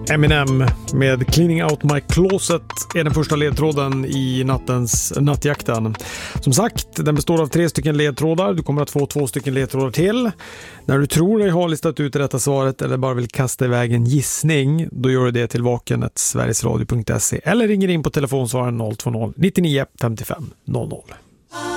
Eminem med Cleaning Out My Closet är den första ledtråden i nattjakten. Som sagt, den består av 3 stycken ledtrådar. Du kommer att få 2 stycken ledtrådar till. När du tror dig ha listat ut det rätta svaret eller bara vill kasta iväg en gissning, då gör du det till vaken@sverigesradio.se eller ringer in på telefonsvararen 020 99 55 00.